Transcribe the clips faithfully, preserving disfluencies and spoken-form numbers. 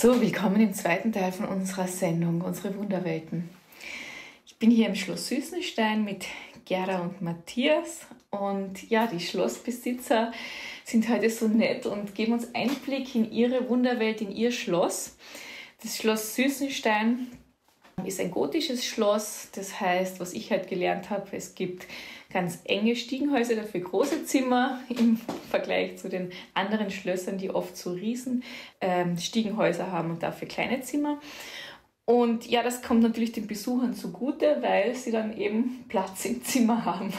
So, willkommen im zweiten Teil von unserer Sendung, unsere Wunderwelten. Ich bin hier im Schloss Süßenstein mit Gerda und Matthias und ja, die Schlossbesitzer sind heute so nett und geben uns Einblick in ihre Wunderwelt, in ihr Schloss. Das Schloss Süßenstein ist ein gotisches Schloss, das heißt, was ich halt gelernt habe, es gibt ganz enge Stiegenhäuser, dafür große Zimmer im Vergleich zu den anderen Schlössern, die oft so riesen ähm, Stiegenhäuser haben und dafür kleine Zimmer. Und ja, das kommt natürlich den Besuchern zugute, weil sie dann eben Platz im Zimmer haben.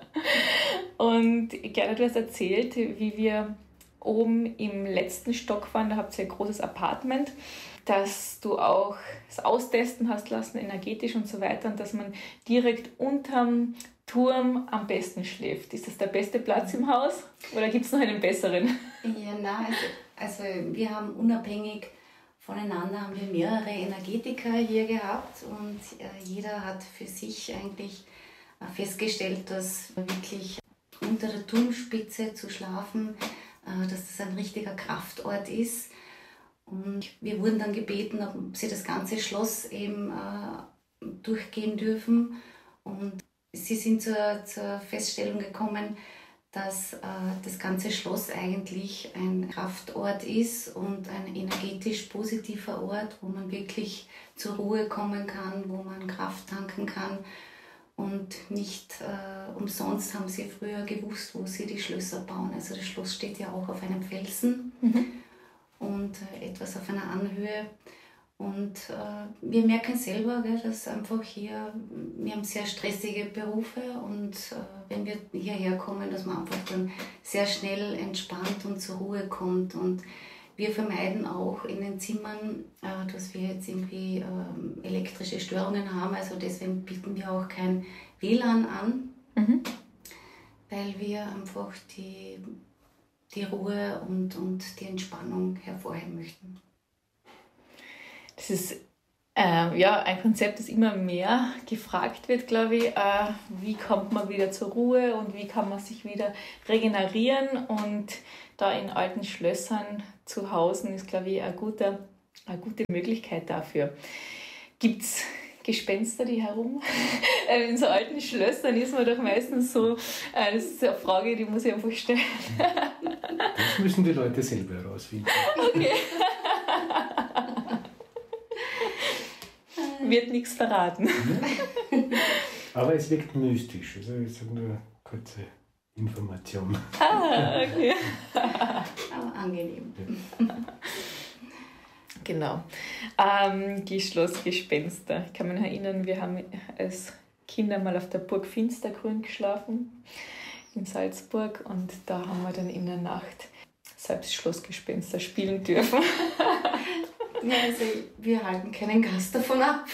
Und Gerda, du hast erzählt, wie wir oben im letzten Stock waren, da habt ihr ein großes Apartment, dass du auch das austesten hast lassen, energetisch und so weiter, und dass man direkt unterm Turm am besten schläft. Ist das der beste Platz im Haus oder gibt es noch einen besseren? Ja, nein, also, also wir haben unabhängig voneinander haben wir mehrere Energetiker hier gehabt und äh, jeder hat für sich eigentlich äh, festgestellt, dass wirklich unter der Turmspitze zu schlafen, äh, dass das ein richtiger Kraftort ist. Und wir wurden dann gebeten, ob sie das ganze Schloss eben äh, durchgehen dürfen. Und sie sind zur, zur Feststellung gekommen, dass äh, das ganze Schloss eigentlich ein Kraftort ist und ein energetisch positiver Ort, wo man wirklich zur Ruhe kommen kann, wo man Kraft tanken kann. Und nicht äh, umsonst haben sie früher gewusst, wo sie die Schlösser bauen. Also das Schloss steht ja auch auf einem Felsen. Mhm. Und äh, etwas auf einer Anhöhe. Und äh, wir merken selber, gell, dass einfach hier, wir haben sehr stressige Berufe und äh, wenn wir hierher kommen, dass man einfach dann sehr schnell entspannt und zur Ruhe kommt. Und wir vermeiden auch in den Zimmern, äh, dass wir jetzt irgendwie äh, elektrische Störungen haben. Also deswegen bieten wir auch kein W L A N an, mhm. weil wir einfach die die Ruhe und, und die Entspannung hervorheben möchten. Das ist äh, ja, ein Konzept, das immer mehr gefragt wird, glaube ich. Äh, wie kommt man wieder zur Ruhe und wie kann man sich wieder regenerieren? Und da in alten Schlössern zu hausen ist, glaube ich, eine gute, eine gute Möglichkeit dafür. Gibt es Gespenster, die herum? In so alten Schlössern ist man doch meistens so, äh, das ist eine Frage, die muss ich einfach stellen. Das müssen die Leute selber herausfinden. Okay. Wird nichts verraten. Aber es wirkt mystisch, also ich sage nur kurze Information. Ah, okay. Aber angenehm. Ja. Genau. Ähm, die Schlossgespenster. Ich kann mich erinnern, wir haben als Kinder mal auf der Burg Finstergrün geschlafen in Salzburg und da haben wir dann in der Nacht selbst Schlossgespenster spielen dürfen. Ja, also wir halten keinen Gast davon ab.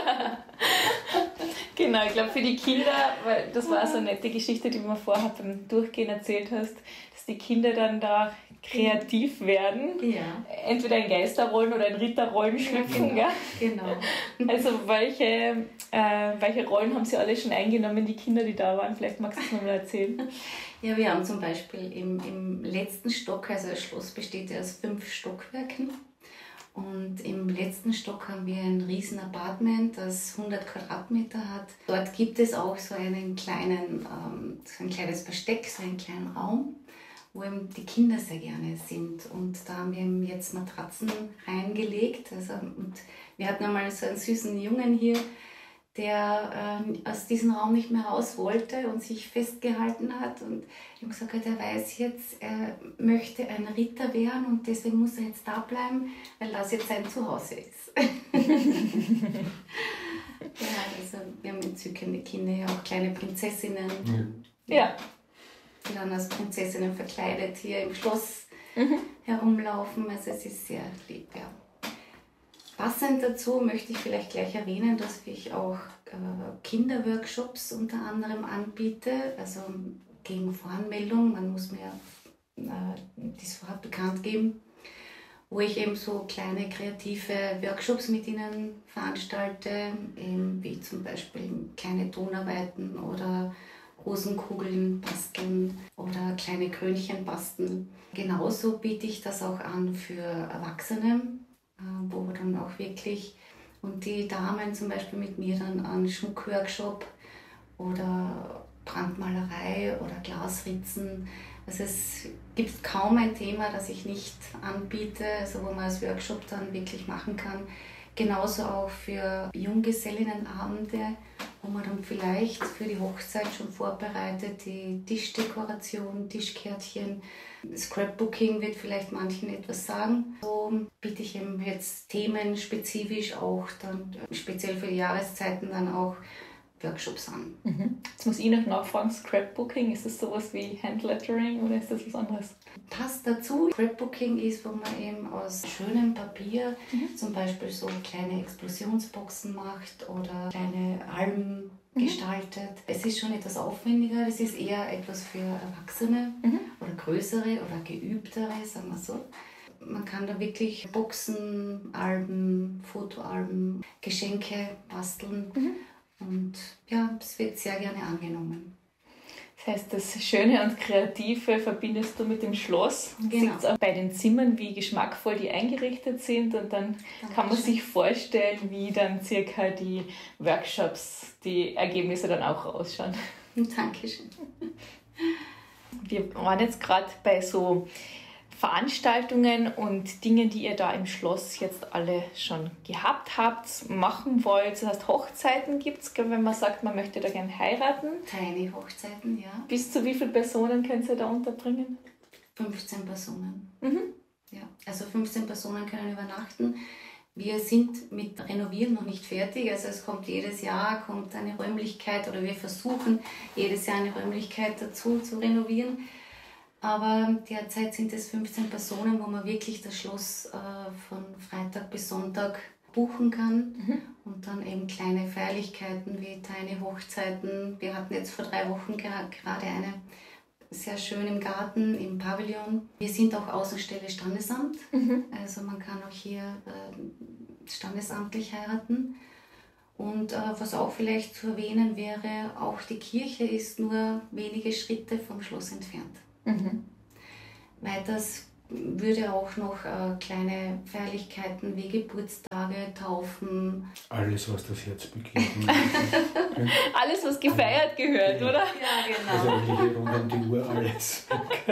Genau, ich glaube für die Kinder, weil das war so eine nette Geschichte, die du mir vorher beim Durchgehen erzählt hast, dass die Kinder dann da kreativ werden. Ja. Entweder in Geisterrollen oder in Ritterrollen schlüpfen. Ja, genau. Gell? genau. Also welche, äh, welche Rollen haben sie alle schon eingenommen, die Kinder, die da waren? Vielleicht magst du es nochmal erzählen. Ja, wir haben zum Beispiel im, im letzten Stock, also das Schloss besteht ja aus fünf Stockwerken. Und im letzten Stock haben wir ein riesen Apartment, das hundert Quadratmeter hat. Dort gibt es auch so einen kleinen, ähm, so ein kleines Versteck, so einen kleinen Raum, wo eben die Kinder sehr gerne sind. Und da haben wir eben jetzt Matratzen reingelegt. Also, und wir hatten einmal so einen süßen Jungen hier, der äh, aus diesem Raum nicht mehr raus wollte und sich festgehalten hat. Und ich habe gesagt, er weiß jetzt, er möchte ein Ritter werden und deswegen muss er jetzt da bleiben, weil das jetzt sein Zuhause ist. Ja, also wir haben entzückende Kinder, ja auch kleine Prinzessinnen. Ja. ja. Die dann als Prinzessinnen verkleidet hier im Schloss mhm. herumlaufen. Also es ist sehr lieb, ja. Passend dazu möchte ich vielleicht gleich erwähnen, dass ich auch äh, Kinderworkshops unter anderem anbiete, also gegen Voranmeldung, man muss mir äh, das vorab bekannt geben, wo ich eben so kleine kreative Workshops mit ihnen veranstalte, eben wie zum Beispiel kleine Tonarbeiten oder Rosenkugeln basteln oder kleine Krönchen basteln. Genauso biete ich das auch an für Erwachsene. wo wir dann auch wirklich, und die Damen zum Beispiel mit mir dann einen Schmuckworkshop oder Brandmalerei oder Glasritzen. Also es gibt kaum ein Thema, das ich nicht anbiete, also wo man als Workshop dann wirklich machen kann. Genauso auch für Junggesellinnenabende, wo man dann vielleicht für die Hochzeit schon vorbereitet, die Tischdekoration, Tischkärtchen, Scrapbooking wird vielleicht manchen etwas sagen. So biete ich eben jetzt themenspezifisch auch dann speziell für die Jahreszeiten dann auch Workshops an. Mhm. Jetzt muss ich noch nachfragen, Scrapbooking, ist das sowas wie Handlettering oder ist das was anderes? Passt dazu. Scrapbooking ist, wo man eben aus schönem Papier mhm. zum Beispiel so kleine Explosionsboxen macht oder kleine Alben mhm. gestaltet. Es ist schon etwas aufwendiger, es ist eher etwas für Erwachsene mhm. oder größere oder geübtere, sagen wir so. Man kann da wirklich Boxen, Alben, Fotoalben, Geschenke basteln. Mhm. Und ja, es wird sehr gerne angenommen. Das heißt, das Schöne und Kreative verbindest du mit dem Schloss. Genau. Sieht auch bei den Zimmern, wie geschmackvoll die eingerichtet sind. Und dann Dankeschön. Kann man sich vorstellen, wie dann circa die Workshops, die Ergebnisse dann auch ausschauen. Dankeschön. Wir waren jetzt gerade bei so Veranstaltungen und Dinge, die ihr da im Schloss jetzt alle schon gehabt habt, machen wollt. Das heißt, Hochzeiten gibt es, wenn man sagt, man möchte da gerne heiraten. Kleine Hochzeiten, ja. Bis zu wie viele Personen könnt ihr da unterbringen? fünfzehn Personen. Mhm. Ja, also fünfzehn Personen können übernachten. Wir sind mit Renovieren noch nicht fertig, also es kommt jedes Jahr kommt eine Räumlichkeit oder wir versuchen jedes Jahr eine Räumlichkeit dazu zu renovieren. Aber derzeit sind es fünfzehn Personen, wo man wirklich das Schloss äh, von Freitag bis Sonntag buchen kann. Mhm. Und dann eben kleine Feierlichkeiten wie Tiny Hochzeiten. Wir hatten jetzt vor drei Wochen gerade eine sehr schön im Garten, im Pavillon. Wir sind auch Außenstelle Standesamt. Mhm. Also man kann auch hier äh, standesamtlich heiraten. Und äh, was auch vielleicht zu erwähnen wäre, auch die Kirche ist nur wenige Schritte vom Schloss entfernt. Mhm. Weiters würde auch noch äh, kleine Feierlichkeiten wie Geburtstage, Taufen. Alles, was das Herz begehrt. Alles, was gefeiert gehört, oder? Ja, genau. Also eigentlich rund um die Uhr alles.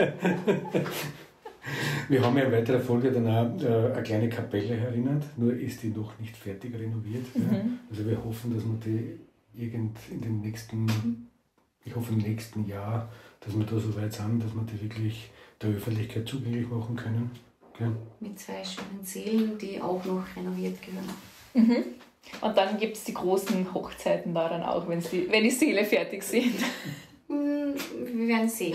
Wir haben ja in weiterer Folge dann auch äh, eine kleine Kapelle erinnert, nur ist die noch nicht fertig renoviert. Mhm. Ja. Also wir hoffen, dass wir die irgend in den nächsten, mhm. ich hoffe im nächsten Jahr, dass wir da so weit sind, dass wir die wirklich der Öffentlichkeit zugänglich machen können. Okay. Mit zwei schönen Sälen, die auch noch renoviert gehören. Mhm. Und dann gibt es die großen Hochzeiten da dann auch, wenn's die, wenn die Säle fertig sind. Wir werden sehen.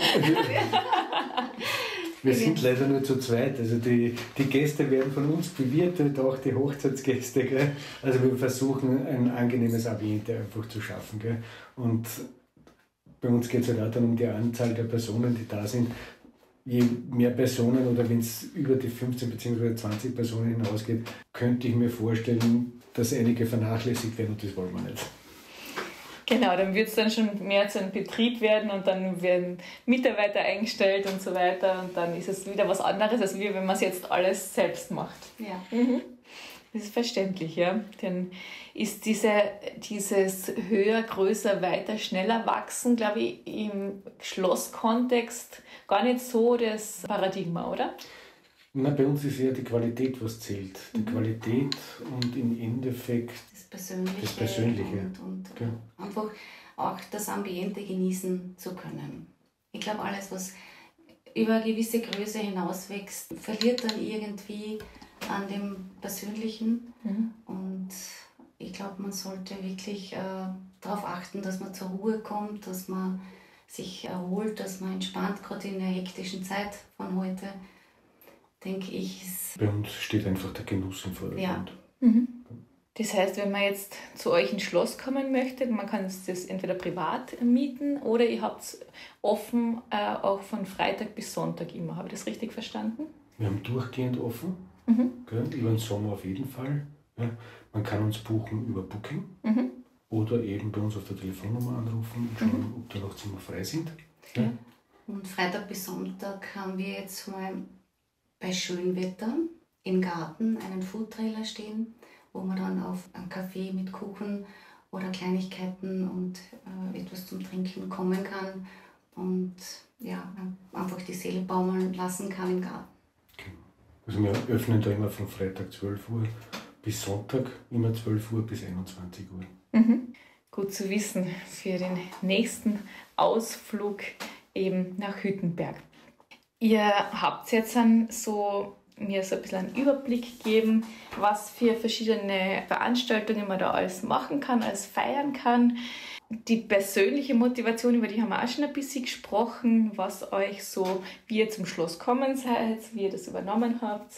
Wir sind leider nur zu zweit, also die, die Gäste werden von uns bewirtet, auch die Hochzeitsgäste. Gell? Also wir versuchen ein angenehmes Ambiente einfach zu schaffen. Gell? Und bei uns geht es halt auch dann um die Anzahl der Personen, die da sind. Je mehr Personen oder wenn es über die fünfzehn bzw. zwanzig Personen hinausgeht, könnte ich mir vorstellen, dass einige vernachlässigt werden und das wollen wir nicht. Genau, dann wird es dann schon mehr zu einem Betrieb werden und dann werden Mitarbeiter eingestellt und so weiter und dann ist es wieder was anderes, als wie wenn man es jetzt alles selbst macht. Ja. Mhm. Das ist verständlich, ja. Dann ist diese, dieses höher, größer, weiter, schneller wachsen, glaube ich, im Schlosskontext gar nicht so das Paradigma, oder? Na, bei uns ist eher die Qualität, was zählt. Die mhm. Qualität und im Endeffekt das Persönliche, das Persönliche. und, und ja. einfach auch das Ambiente genießen zu können. Ich glaube, alles, was über eine gewisse Größe hinauswächst, verliert dann irgendwie an dem Persönlichen. Mhm. Und ich glaube, man sollte wirklich äh, darauf achten, dass man zur Ruhe kommt, dass man sich erholt, dass man entspannt, gerade in der hektischen Zeit von heute, denke ich. Ist bei uns steht einfach der Genuss im Vordergrund. Ja. Mhm. Das heißt, wenn man jetzt zu euch ins Schloss kommen möchte, man kann das entweder privat mieten oder ihr habt es offen äh, auch von Freitag bis Sonntag immer. Habe ich das richtig verstanden? Wir haben durchgehend offen, mhm. gell, über den Sommer auf jeden Fall. Ja. Man kann uns buchen über Booking mhm. oder eben bei uns auf der Telefonnummer anrufen und schauen, mhm. ob da noch Zimmer frei sind. Ja. Ja. Und Freitag bis Sonntag haben wir jetzt mal bei Schönwetter im Garten einen Foodtrailer stehen, wo man dann auf einen Kaffee mit Kuchen oder Kleinigkeiten und äh, etwas zum Trinken kommen kann und ja, einfach die Seele baumeln lassen kann im Garten. Also wir öffnen da immer von Freitag zwölf Uhr bis Sonntag, immer zwölf Uhr bis einundzwanzig Uhr. Mhm. Gut zu wissen für den nächsten Ausflug eben nach Hüttenberg. Ihr habt jetzt dann so mir so ein bisschen einen Überblick gegeben, was für verschiedene Veranstaltungen man da alles machen kann, alles feiern kann. Die persönliche Motivation, über die haben wir auch schon ein bisschen gesprochen, was euch so, wie ihr zum Schloss kommen seid, wie ihr das übernommen habt.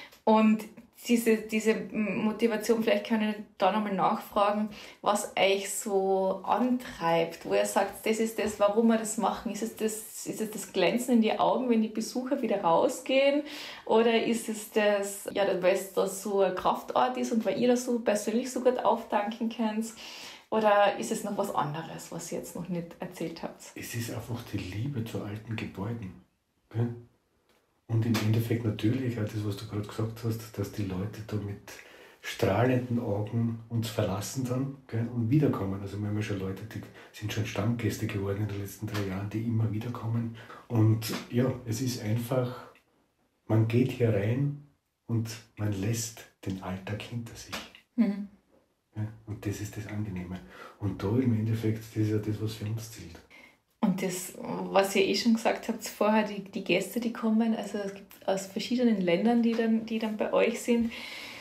Und diese, diese Motivation, vielleicht kann ich da nochmal nachfragen, was euch so antreibt, wo ihr sagt, das ist das, warum wir das machen. Ist es das, ist es das Glänzen in die Augen, wenn die Besucher wieder rausgehen? Oder ist es das, ja, weil es da so ein Kraftort ist und weil ihr das so persönlich so gut auftanken könnt? Oder ist es noch was anderes, was ihr jetzt noch nicht erzählt habt? Es ist einfach die Liebe zu alten Gebäuden. Gell? Und im Endeffekt natürlich auch das, was du gerade gesagt hast, dass die Leute da mit strahlenden Augen uns verlassen dann, gell, und wiederkommen. Also wir haben ja schon Leute, die sind schon Stammgäste geworden in den letzten drei Jahren, die immer wiederkommen. Und ja, es ist einfach, man geht hier rein und man lässt den Alltag hinter sich. Mhm. Ja, und das ist das Angenehme. Und da im Endeffekt, das ist ja das, was für uns zählt. Und das, was ihr eh schon gesagt habt vorher, die, die Gäste, die kommen, also es gibt aus verschiedenen Ländern, die dann, die dann bei euch sind,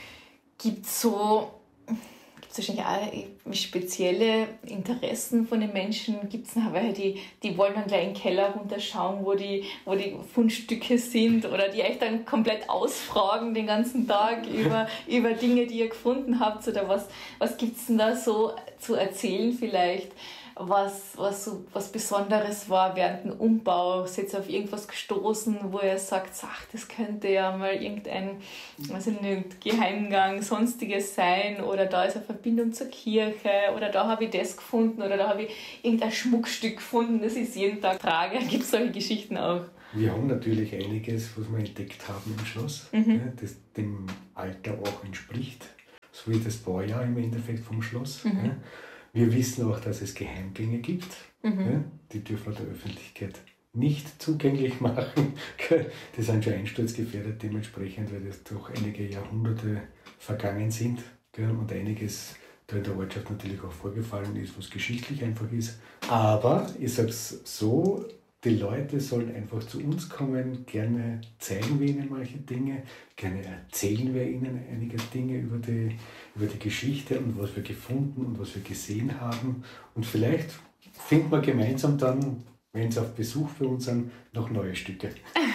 gibt es so, gibt es wahrscheinlich auch spezielle Interessen von den Menschen, gibt es nachher, die, die wollen dann gleich in den Keller runterschauen, wo die, wo die Fundstücke sind oder die euch dann komplett ausfragen den ganzen Tag über, über Dinge, die ihr gefunden habt oder was, was gibt es denn da so zu erzählen vielleicht? Was, was, so, was Besonderes war während dem Umbau, seid ihr auf irgendwas gestoßen, wo ihr sagt, ach, das könnte ja mal irgendein, also nicht, Geheimgang, sonstiges sein oder da ist eine Verbindung zur Kirche oder da habe ich das gefunden oder da habe ich irgendein Schmuckstück gefunden, das ich jeden Tag trage. Gibt es solche Geschichten auch? Wir haben natürlich einiges, was wir entdeckt haben im Schloss, mhm. das dem Alter auch entspricht, so wie das Baujahr im Endeffekt vom Schloss. Mhm. Ja. Wir wissen auch, dass es Geheimgänge gibt. Mhm. Ja, die dürfen wir der Öffentlichkeit nicht zugänglich machen. Die sind schon einsturzgefährdet dementsprechend, weil das doch einige Jahrhunderte vergangen sind. Und einiges da in der Ortschaft natürlich auch vorgefallen ist, was geschichtlich einfach ist. Aber ich sage es so, die Leute sollen einfach zu uns kommen, gerne zeigen wir ihnen manche Dinge, gerne erzählen wir ihnen einige Dinge über die, über die Geschichte und was wir gefunden und was wir gesehen haben. Und vielleicht finden wir gemeinsam dann, wenn sie auf Besuch für uns sind, noch neue Stücke.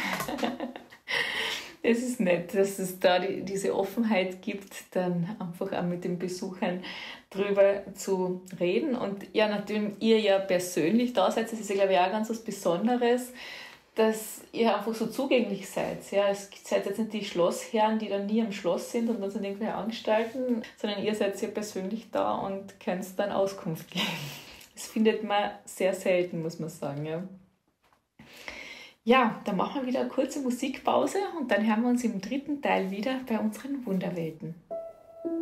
Es ist nett, dass es da die, diese Offenheit gibt, dann einfach auch mit den Besuchern drüber zu reden. Und ja, nachdem ihr ja persönlich da seid, das ist ja, glaube ich, auch ganz was Besonderes, dass ihr einfach so zugänglich seid. Ja, es seid jetzt nicht die Schlossherren, die dann nie am Schloss sind und dann sind irgendwelche Anstalten, sondern ihr seid ja persönlich da und könnt dann Auskunft geben. Das findet man sehr selten, muss man sagen, ja. Ja, dann machen wir wieder eine kurze Musikpause und dann hören wir uns im dritten Teil wieder bei unseren Wunderwelten.